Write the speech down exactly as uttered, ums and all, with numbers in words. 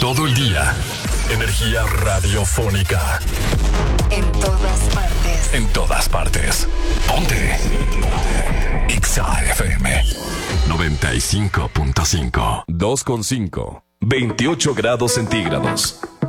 todo el día. Energía radiofónica. En todas partes. En todas partes. Ponte. Ponte. Exa F M noventa y cinco punto cinco. dos con cinco. veintiocho grados centígrados.